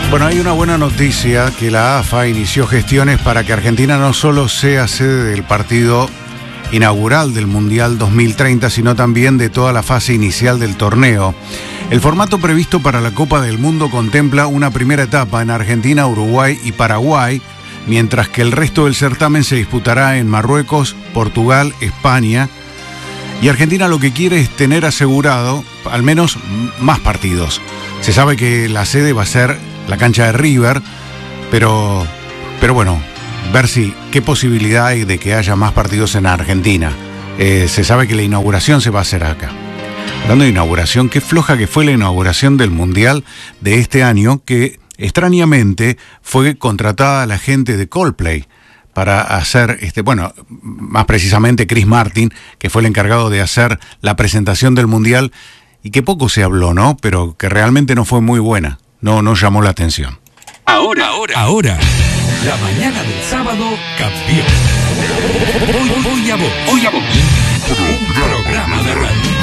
Bueno, hay una buena noticia, que la AFA inició gestiones para que Argentina no solo sea sede del partido inaugural del Mundial 2030, sino también de toda la fase inicial del torneo. El formato previsto para la Copa del Mundo contempla una primera etapa en Argentina, Uruguay y Paraguay, mientras que el resto del certamen se disputará en Marruecos, Portugal, España. Y Argentina lo que quiere es tener asegurado al menos más partidos. Se sabe que la sede va a ser la cancha de River, pero bueno, ver qué posibilidad hay de que haya más partidos en Argentina. Se sabe que la inauguración se va a hacer acá. Hablando de inauguración, qué floja que fue la inauguración del Mundial de este año, que extrañamente fue contratada la gente de Coldplay para hacer, más precisamente Chris Martin, que fue el encargado de hacer la presentación del Mundial, y que poco se habló, ¿no? Pero que realmente no fue muy buena. No llamó la atención. Ahora, la mañana del sábado cambió. Hoy a vos. Un programa de radio.